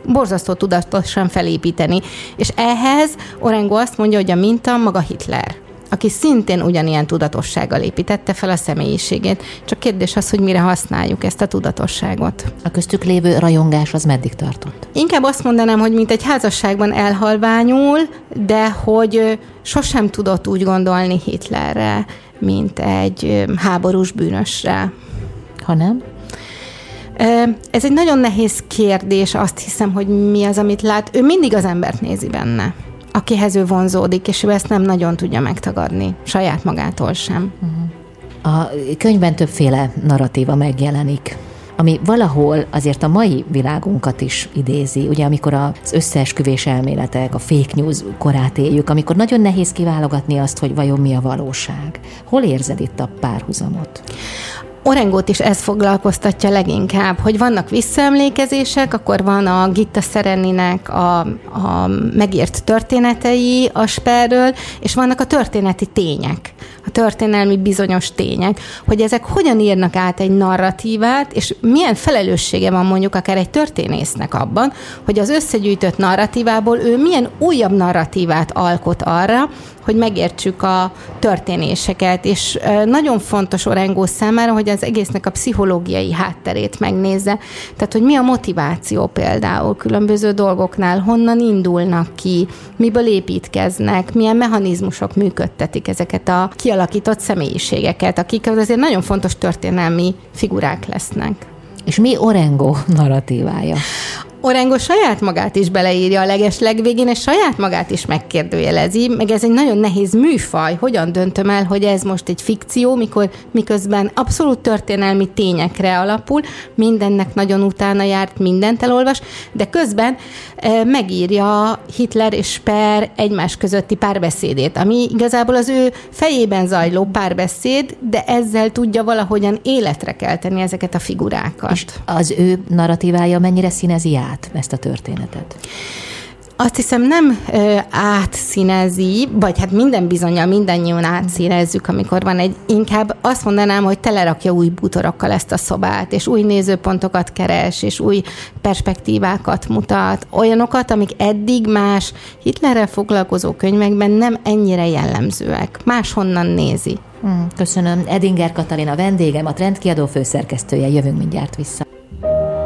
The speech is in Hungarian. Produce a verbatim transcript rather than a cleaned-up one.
borzasztó tudatosan felépíteni. És ehhez Orengo azt mondja, hogy a minta maga Hitler, aki szintén ugyanilyen tudatossággal építette fel a személyiségét. Csak kérdés az, hogy mire használjuk ezt a tudatosságot. A köztük lévő rajongás az meddig tartott? Inkább azt mondanám, hogy mint egy házasságban elhalványul, de hogy sosem tudott úgy gondolni Hitlerre, mint egy háborús bűnösre. Ha nem? Ez egy nagyon nehéz kérdés, azt hiszem, hogy mi az, amit lát. Ő mindig az embert nézi benne, akihez ő vonzódik, és ő ezt nem nagyon tudja megtagadni, saját magától sem. A könyvben többféle narratíva megjelenik, ami valahol azért a mai világunkat is idézi, ugye amikor az összeesküvés elméletek, a fake news korát éljük, amikor nagyon nehéz kiválogatni azt, hogy vajon mi a valóság. Hol érzed itt a párhuzamot? Orengót is ez foglalkoztatja leginkább, hogy vannak visszaemlékezések, akkor van a Gitta Sereninek a, a megírt történetei a Sperről, és vannak a történeti tények, a történelmi bizonyos tények, hogy ezek hogyan írnak át egy narratívát, és milyen felelőssége van mondjuk akár egy történésznek abban, hogy az összegyűjtött narratívából ő milyen újabb narratívát alkot arra, hogy megértsük a történéseket, és nagyon fontos Orengó számára, hogy az egésznek a pszichológiai hátterét megnézze. Tehát, hogy mi a motiváció például különböző dolgoknál, honnan indulnak ki, miből építkeznek, milyen mechanizmusok működtetik ezeket a kialakított személyiségeket, akik azért nagyon fontos történelmi figurák lesznek. És mi Orengo narratívája? Orengo saját magát is beleírja a legeslegvégén, és saját magát is megkérdőjelezi, meg ez egy nagyon nehéz műfaj. Hogyan döntöm el, hogy ez most egy fikció, mikor miközben abszolút történelmi tényekre alapul, mindennek nagyon utána járt, mindent elolvas, de közben e, megírja Hitler és Speer egymás közötti párbeszédét, ami igazából az ő fejében zajló párbeszéd, de ezzel tudja valahogyan életre kelteni ezeket a figurákat. És az ő narratívája mennyire színezi át ezt a történetet? Azt hiszem nem ö, átszínezi, vagy hát minden bizonnyal mindannyian átszínezzük, amikor van egy, inkább azt mondanám, hogy telerakja új bútorokkal ezt a szobát, és új nézőpontokat keres, és új perspektívákat mutat, olyanokat, amik eddig más Hitlerrel foglalkozó könyvekben nem ennyire jellemzőek. Máshonnan nézi. Hmm, köszönöm. Edinger Katalin a vendégem, a Trend kiadó főszerkesztője. Jövünk mindjárt vissza.